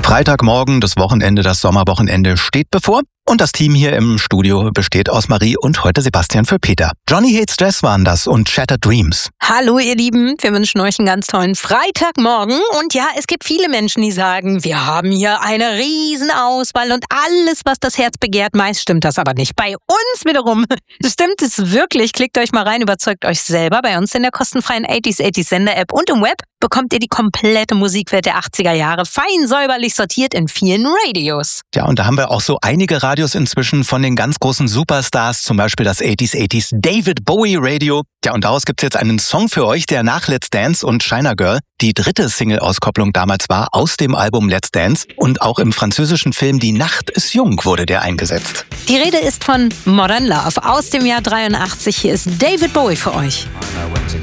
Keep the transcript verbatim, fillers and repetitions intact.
Freitagmorgen, das Wochenende, das Sommerwochenende steht bevor. Und das Team hier im Studio besteht aus Marie und heute Sebastian für Peter. Johnny Hates Stress waren das und Shattered Dreams. Hallo ihr Lieben, wir wünschen euch einen ganz tollen Freitagmorgen. Und ja, es gibt viele Menschen, die sagen, wir haben hier eine Riesenauswahl und alles, was das Herz begehrt. Meist stimmt das aber nicht. Bei uns wiederum stimmt es wirklich. Klickt euch mal rein, überzeugt euch selber. Bei uns in der kostenfreien achtziger achtziger Sender-App und im Web bekommt ihr die komplette Musikwelt der achtziger Jahre fein säuberlich sortiert in vielen Radios. Ja, und da haben wir auch so einige Radios inzwischen von den ganz großen Superstars, zum Beispiel das achtziger achtziger David Bowie Radio. Ja, und daraus gibt's jetzt einen Song für euch, der nach Let's Dance und China Girl die dritte Single-Auskopplung damals war aus dem Album Let's Dance. Und auch im französischen Film Die Nacht ist jung wurde der eingesetzt. Die Rede ist von Modern Love aus dem Jahr dreiundachtzig. Hier ist David Bowie für euch.